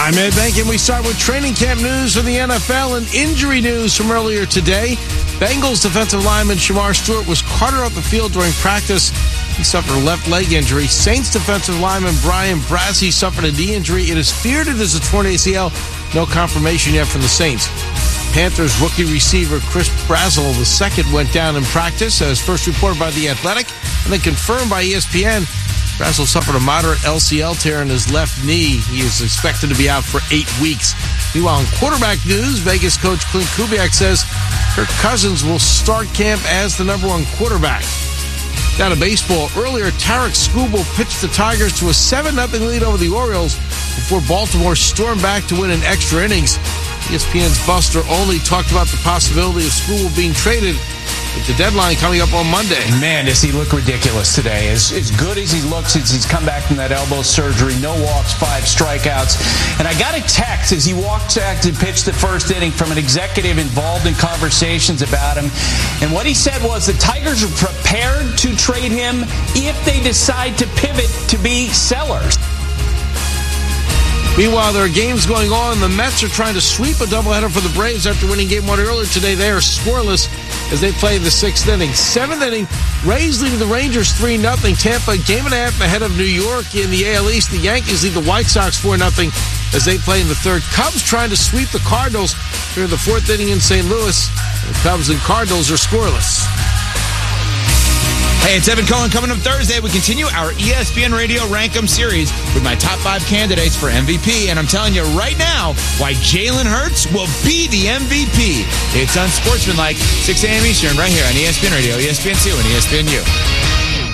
I'm Ed Bank, and we start with training camp news from the NFL and injury news from earlier today. Bengals defensive lineman Shamar Stewart was carted off the field during practice. He suffered a left leg injury. Saints defensive lineman Brian Brazee suffered a knee injury. It is feared it is a torn ACL. No confirmation yet from the Saints. Panthers rookie receiver Chris Brazzell II went down in practice, as first reported by The Athletic and then confirmed by ESPN. Brazzell suffered a moderate LCL tear in his left knee. He is expected to be out for 8 weeks. Meanwhile, in quarterback news, Vegas coach Clint Kubiak says Kirk Cousins will start camp as the number one quarterback. Down to baseball, earlier Tarek Skubal pitched the Tigers to a 7-0 lead over the Orioles before Baltimore stormed back to win in extra innings. ESPN's Buster Olney talked about the possibility of Skubal being traded with the deadline coming up on Monday. Man, does he look ridiculous today. As good as he looks since he's come back from that elbow surgery, no walks, 5 strikeouts. And I got a text as he walked back to pitch the first inning from an executive involved in conversations about him. And what he said was the Tigers are prepared to trade him if they decide to pivot to be sellers. Meanwhile, there are games going on. The Mets are trying to sweep a doubleheader for the Braves after winning Game 1 earlier today. They are scoreless as they play the 6th inning. 7th inning, Rays leading the Rangers 3-0. Tampa, game and a half ahead of New York in the AL East. The Yankees lead the White Sox 4-0 as they play in the 3rd. Cubs trying to sweep the Cardinals here in the 4th inning in St. Louis. The Cubs and Cardinals are scoreless. Hey, it's Evan Cohen. Coming up Thursday, we continue our ESPN Radio Rank 'em series with my top 5 candidates for MVP. And I'm telling you right now why Jalen Hurts will be the MVP. It's Unsportsmanlike, 6 a.m. Eastern, right here on ESPN Radio, ESPN2, and ESPNU.